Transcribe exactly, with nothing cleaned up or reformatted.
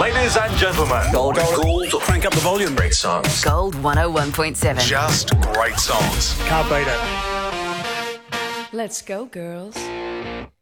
Ladies and gentlemen. Gold. Gold. Crank up the volume. Great songs. Gold one oh one point seven. Just great songs. Can't beat it. Let's go, girls.